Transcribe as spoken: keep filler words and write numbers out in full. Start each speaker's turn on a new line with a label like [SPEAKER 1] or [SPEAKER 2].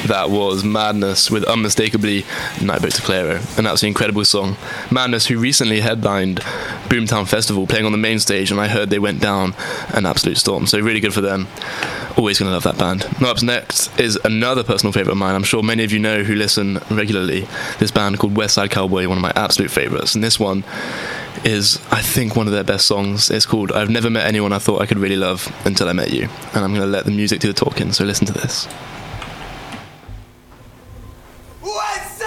[SPEAKER 1] That was Madness with unmistakably Nightboat to Claro, an absolutely incredible song. Madness, who recently headlined Boomtown Festival, playing on the main stage, and I heard they went down an absolute storm, so really good for them. Always going to love that band. Now up next is another personal favourite of mine. I'm sure many of you know who listen regularly. This band called West Side Cowboy, one of my absolute favourites, and this one is, I think, one of their best songs. It's called I've Never Met Anyone I Thought I Could Really Love Until I Met You, and I'm going to let the music do the talking, so listen to this.